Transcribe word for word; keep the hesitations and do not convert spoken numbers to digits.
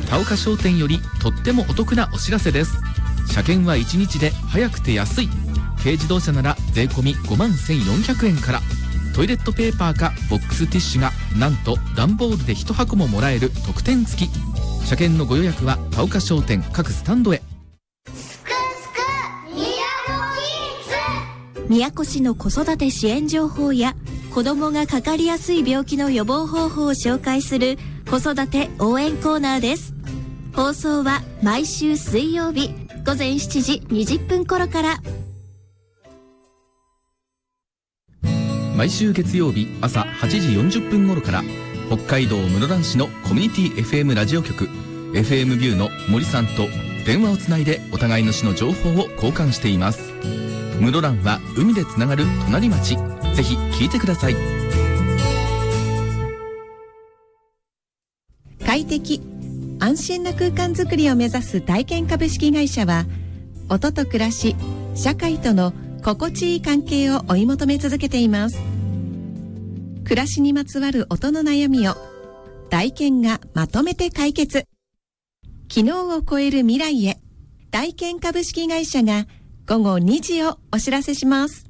田岡商店よりとってもお得なお知らせです。車検はいちにちで早くて安い。軽自動車なら税込みごまんせんよんひゃくえんから。トイレットペーパーかボックスティッシュがなんと段ボールでいちはこももらえる特典付き。車検のご予約は田岡商店各スタンドへ。 すくすく宮古キッズ。 宮古市の子育て支援情報や子どもがかかりやすい病気の予防方法を紹介する子育て応援コーナーです。放送は毎週水曜日ごぜんしちじにじゅっぷん頃から。 毎週月曜日朝はちじよんじゅっぷん頃から北海道室蘭市のコミュニティ エフエム ラジオ局 エフエム ビューの森さんと電話をつないでお互いの市の情報を交換しています。室蘭は海でつながる隣町。ぜひ聞いてください。 快適安心な空間づくりを目指す体験株式会社は、音と暮らし社会との心地いい関係を追い求め続けています。暮らしにまつわる音の悩みを体験がまとめて解決。昨日を超える未来へ、体験株式会社が午後にじをお知らせします。